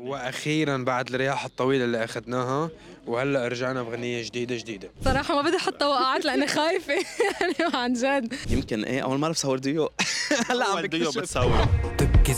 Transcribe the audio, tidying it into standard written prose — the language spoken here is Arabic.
واخيرا بعد الرياح الطويله اللي اخذناها وهلا رجعنا بغنيه جديده. صراحة ما بدي أحط توقعات لأني خايفة يعني عن جد. يمكن ايه اول مره بصور ديو. هلا عم أول ديو بكتشف. بتصور. تبكي